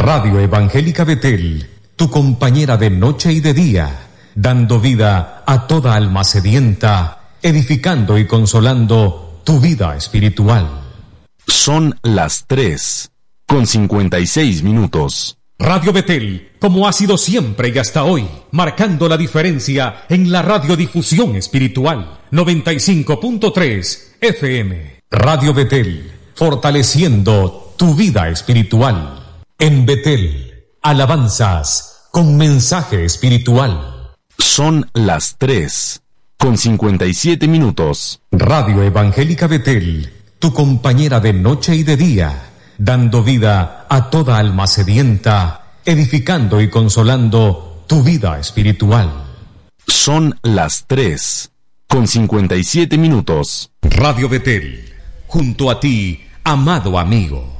Radio Evangélica Betel, tu compañera de noche y de día, dando vida a toda alma sedienta, edificando y consolando tu vida espiritual. Son las 3:56. Radio Betel, como ha sido siempre y hasta hoy, marcando la diferencia en la radiodifusión espiritual. 95.3 FM. Radio Betel, fortaleciendo tu vida espiritual. En Betel, alabanzas con mensaje espiritual. Son las 3:57. Radio Evangélica Betel, tu compañera de noche y de día, dando vida a toda alma sedienta, edificando y consolando tu vida espiritual. Son las 3:57. Radio Betel, junto a ti, amado amigo.